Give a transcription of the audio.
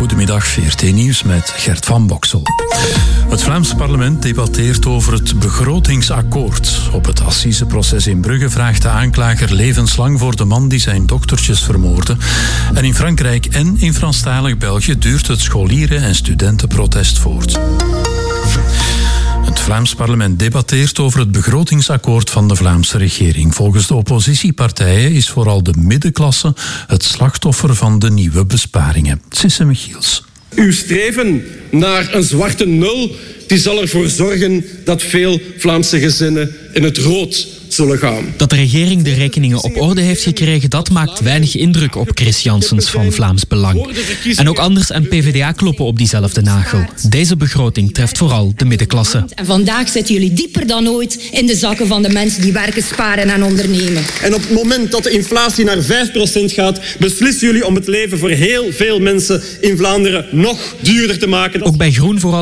Goedemiddag, VRT Nieuws met Gert van Boksel. Het Vlaams parlement debatteert over het begrotingsakkoord. Op het assiseproces in Brugge vraagt de aanklager levenslang voor de man die zijn dochtertjes vermoordde. En in Frankrijk en in Franstalig België duurt het scholieren- en studentenprotest voort. Het Vlaams parlement debatteert over het begrotingsakkoord van de Vlaamse regering. Volgens de oppositiepartijen is vooral de middenklasse het slachtoffer van de nieuwe besparingen. Sisse Michiels. Uw streven naar een zwarte nul die zal ervoor zorgen dat veel Vlaamse gezinnen in het rood zullen gaan. Dat de regering de rekeningen op orde heeft gekregen, dat maakt weinig indruk op Chris Janssens van Vlaams Belang. En ook Anders en PvdA kloppen op diezelfde nagel. Deze begroting treft vooral de middenklasse. En vandaag zitten jullie dieper dan ooit in de zakken van de mensen die werken, sparen en ondernemen. En op het moment dat de inflatie naar 5% gaat, beslissen jullie om het leven voor heel veel mensen in Vlaanderen nog duurder te maken. Ook bij Groen vooral